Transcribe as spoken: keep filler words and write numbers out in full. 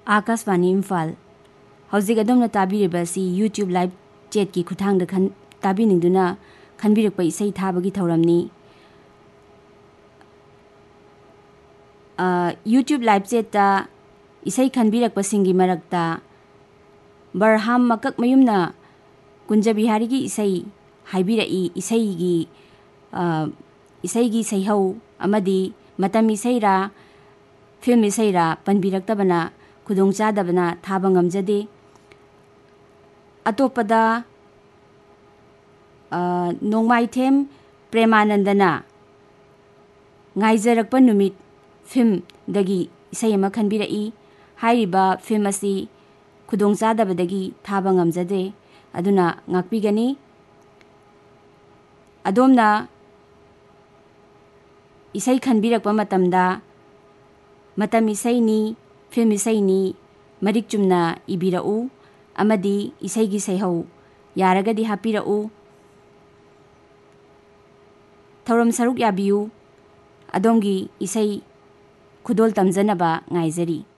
Akashvani Imphal हौजिक अदोमना ताबिरिबसी YouTube live chat की खुथांग खन ताबिनिंगदुना खनबिरकपा इसै थाबगी थौरमनी यूट्यूब लाइव चैट इसै खनबिरकपसिंगी मरकता बरहाम मकक मयुमना कुंजबिहारी की इसै हाइबिरई इसैगी इसैगी सैहौ अमदी मतम इसैरा फिल्म इसैरा पनबिरक्तबना खुदोंचादबना थाबा ngamjade अतोपदा नोंमाइथेम प्रेमानंदना ngaijrakpa numit film dagi isai ama khanbirai hairiba film asi khudongchadabadagi thaba ngamjade aduna ngakpigani adomna isai khanbirakpa matamda matam isai ni film isai ni marik chumna ibirau amadi isai gi saihau yaragadi hapirau thauram saruk yabiu अदोंगी इसै खुदोल तमजनबा ngaijari।